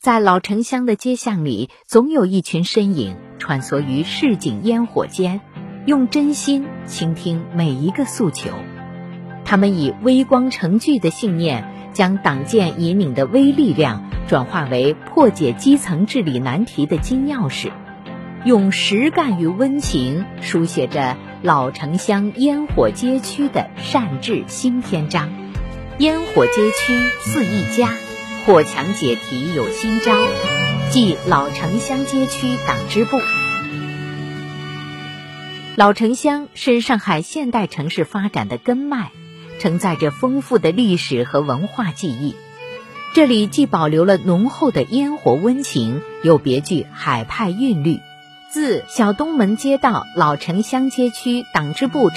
在老城乡的街巷里，总有一群身影穿梭于市井烟火间，用真心倾听每一个诉求。他们以微光成炬的信念，将党建引领的微力量转化为破解基层治理难题的金钥匙，用实干与温情书写着老城乡烟火街区的善治新篇章。烟火街区似一家，火墙解题有新招，即老城乡街区党支部。老城乡是上海现代城市发展的根脉，承载着丰富的历史和文化记忆。这里既保留了浓厚的烟火温情，又别具海派韵律。自小东门街道老城乡街区党支部